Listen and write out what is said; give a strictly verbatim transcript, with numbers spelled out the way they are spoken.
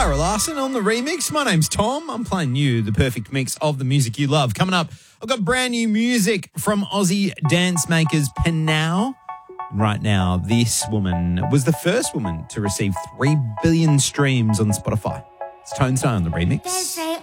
Zara Larson on the remix. My name's Tom. I'm playing you the perfect mix of the music you love. Coming up, I've got brand new music from Aussie dance makers Penau. Right now, this woman was the first woman to receive three billion streams on Spotify. It's Tone Stone on the remix. They say